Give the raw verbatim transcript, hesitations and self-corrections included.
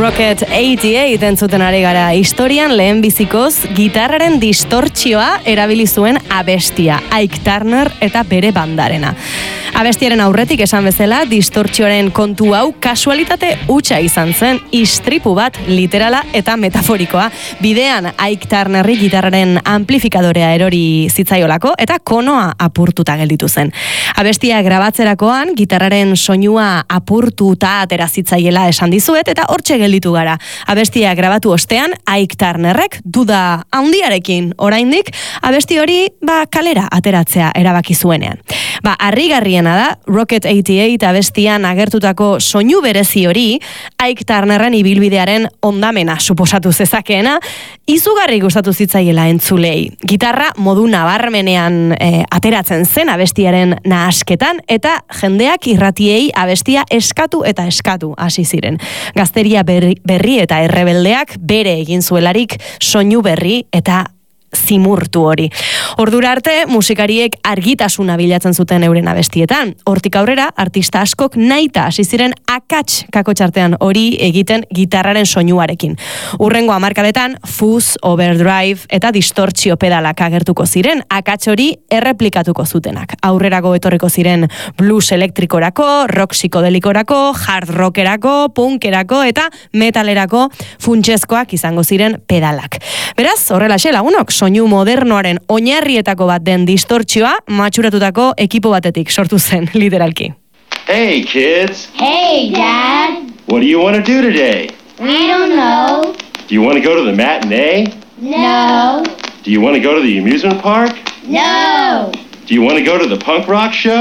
Rocket eighty-eight entzuten ari gara. Historian lehen bizikoz gitarraren distortzioa erabili zuen abestia, Ike Turner eta bere bandarena. Abestiaren aurretik esan bezala, distortzioaren kontu hau kasualitate hutsa izan zen, istripu bat literala eta metaforikoa. Bidean Ike Turnerri gitarraren amplifikadorea erori zitzaiolako eta konoa apurtuta gelditu zen. Abestia grabatzerakoan gitarraren soinua apurtuta atera zitzaiela esan dizuet eta hortxe gelditu gara. Abestia grabatu ostean Ike Turnerrek duda handiarekin oraindik abesti hori ba kalera ateratzea erabaki zuenean. Ba, harrigarriena da, Rocket eighty-eight abestian agertutako soinu berezi hori, Ike Turnerren ibilbidearen ondamena suposatu zezakeena, izugarri gustatu zitzaiela entzulei. Gitarra modu nabarmenean e, ateratzen zen abestiaren nahasketan, eta jendeak irratiei abestia eskatu eta eskatu hasi ziren. Gazteria berri, berri eta errebeldeak bere egin zuelarik soinu berri eta zimurtu hori. Ordura arte, musikariek argitasuna bilatzen zuten euren abestietan. Hortik aurrera, artista askok nahita hasi ziren akats kakotxartean hori egiten gitarraren soinuarekin. Urrengo hamarkadetan, fuzz, overdrive eta distortzio pedalak agertuko ziren, akats hori erreplikatuko zutenak. Aurrerago etorriko ziren blues elektrikorako, rock psikodelikorako, hard rockerako, punkerako eta metalerako funtsezkoak izango ziren pedalak. Beraz, horrelaxe lagunok, soinu modernoaren oinarrietako bat den distortzioa matxuratutako ekipo batetik sortu zen, literalki. Hey, kids! Hey, Dad! What do you want to do today? I don't know. Do you want to go to the matinee? No. Do you want to go to the amusement park? No. Do you want to go to the punk rock show?